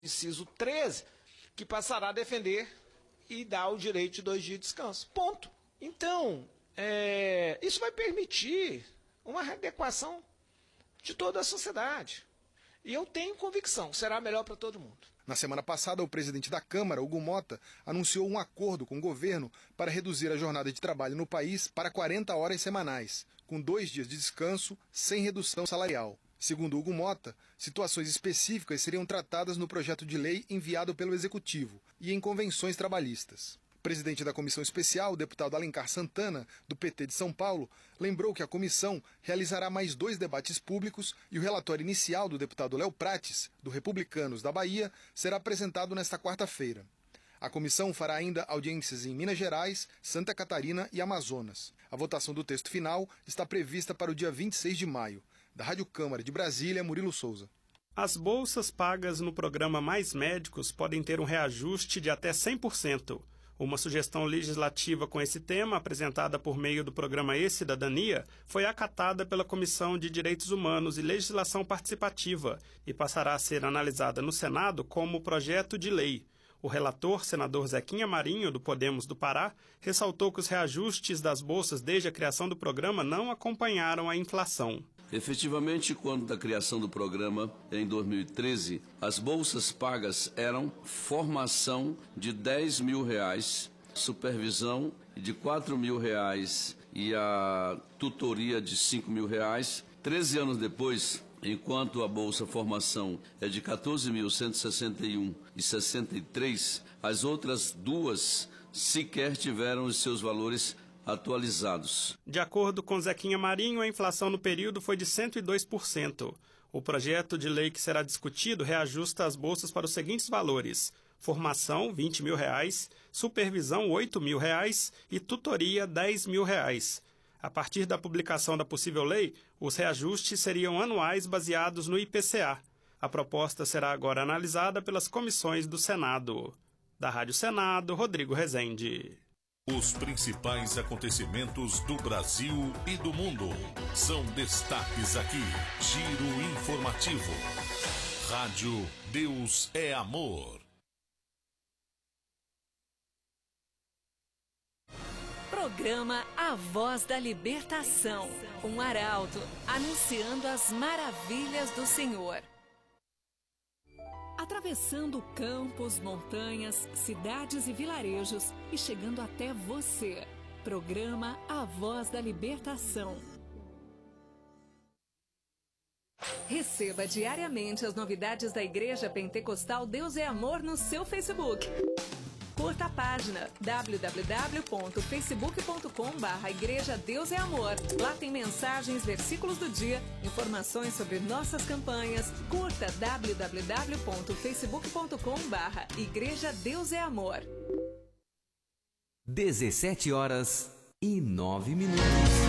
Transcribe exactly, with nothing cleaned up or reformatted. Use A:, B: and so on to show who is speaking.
A: inciso treze, que passará a defender e dar o direito de dois dias de descanso. Ponto. Então, é, isso vai permitir uma readequação de toda a sociedade. E eu tenho convicção, será melhor para todo mundo.
B: Na semana passada, o presidente da Câmara, Hugo Mota, anunciou um acordo com o governo para reduzir a jornada de trabalho no país para quarenta horas semanais, com dois dias de descanso, sem redução salarial. Segundo Hugo Mota, situações específicas seriam tratadas no projeto de lei enviado pelo Executivo e em convenções trabalhistas. O presidente da Comissão Especial, o deputado Alencar Santana, do P T de São Paulo, lembrou que a comissão realizará mais dois debates públicos e o relatório inicial do deputado Léo Prates, do Republicanos da Bahia, será apresentado nesta quarta-feira. A comissão fará ainda audiências em Minas Gerais, Santa Catarina e Amazonas. A votação do texto final está prevista para o dia vinte e seis de maio. Da Rádio Câmara de Brasília, Murilo Souza.
C: As bolsas pagas no programa Mais Médicos podem ter um reajuste de até cem por cento. Uma sugestão legislativa com esse tema, apresentada por meio do programa E-Cidadania, foi acatada pela Comissão de Direitos Humanos e Legislação Participativa e passará a ser analisada no Senado como projeto de lei. O relator, senador Zequinha Marinho, do Podemos do Pará, ressaltou que os reajustes das bolsas desde a criação do programa não acompanharam a inflação.
D: Efetivamente, quando da criação do programa, em dois mil e treze, as bolsas pagas eram formação de dez mil reais, supervisão de quatro mil reais e a tutoria de cinco mil reais. Treze anos depois, enquanto a bolsa formação é de quatorze mil cento e sessenta e um reais e sessenta e três centavos, as outras duas sequer tiveram os seus valores atualizados.
C: De acordo com Zequinha Marinho, a inflação no período foi de cento e dois por cento. O projeto de lei que será discutido reajusta as bolsas para os seguintes valores: formação, vinte mil reais, supervisão, oito mil reais e tutoria, dez mil reais. A partir da publicação da possível lei, os reajustes seriam anuais baseados no I P C A. A proposta será agora analisada pelas comissões do Senado. Da Rádio Senado, Rodrigo Rezende.
E: Os principais acontecimentos do Brasil e do mundo são destaques aqui. Giro informativo. Rádio Deus é Amor.
F: Programa A Voz da Libertação. Um arauto anunciando as maravilhas do Senhor. Atravessando campos, montanhas, cidades e vilarejos e chegando até você. Programa A Voz da Libertação. Receba diariamente as novidades da Igreja Pentecostal Deus é Amor no seu Facebook. Curta a página w w w ponto facebook ponto com barra Igreja Deus é Amor. Lá tem mensagens, versículos do dia, informações sobre nossas campanhas. Curta w w w ponto facebook ponto com barra Igreja Deus é Amor.
G: dezessete horas e nove minutos.